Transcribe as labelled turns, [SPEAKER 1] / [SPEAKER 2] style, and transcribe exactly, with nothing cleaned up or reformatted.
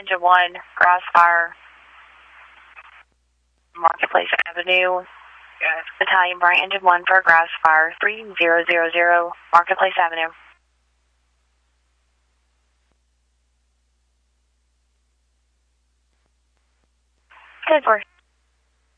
[SPEAKER 1] Engine one, grass fire, Marketplace Avenue. Yes. Battalion Bryant Engine one for grass fire, three zero zero zero, Marketplace Avenue. Good work.